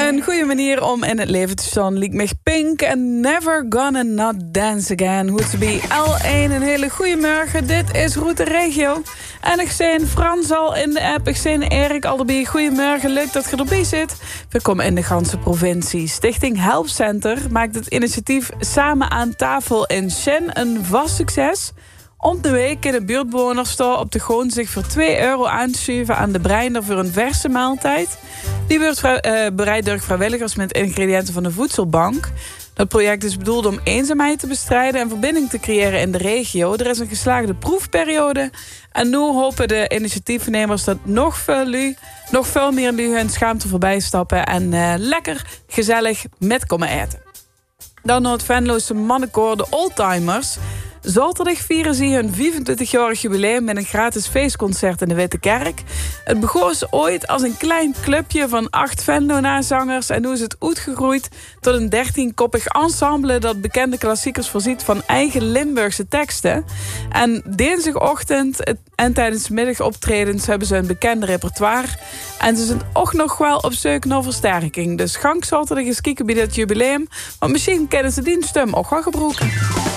Een goede manier om in het leven te staan liet me Pink en Never Gonna Not Dance Again. Hoe to be L1, een hele goede morgen. Dit is Route Regio. En ik zie Frans al in de app. Ik zie Erik Alderby. Goedemorgen, leuk dat je erbij zit. We komen in de ganse provincie. Stichting Help Center maakt het initiatief Samen aan tafel in Sjen een vast succes. Om de week kunnen buurtbewoners staan op de grond zich voor €2 aanschuiven aan de breinder voor een verse maaltijd. Die wordt bereid door vrijwilligers met ingrediënten van de voedselbank. Dat project is bedoeld om eenzaamheid te bestrijden en verbinding te creëren in de regio. Er is een geslaagde proefperiode. En nu hopen de initiatiefnemers dat nog veel meer nu hun schaamte voorbij stappen en lekker gezellig met komen eten. Dan naar het Venloze mannenkoor de Oldtimers. Zaterdag vieren ze hun 25-jarig jubileum met een gratis feestconcert in de Witte Kerk. Het begon ooit als een klein clubje van 8 Venlo-nazangers en nu is het uitgegroeid tot een 13-koppig ensemble dat bekende klassiekers voorziet van eigen Limburgse teksten. En dinsdagochtend en tijdens middagoptredens hebben ze een bekende repertoire. En ze zijn ook nog wel op zoek naar versterking. Dus gang zaterdag eens kijken bij dit jubileum, want misschien kennen ze die stem ook wel gebroken.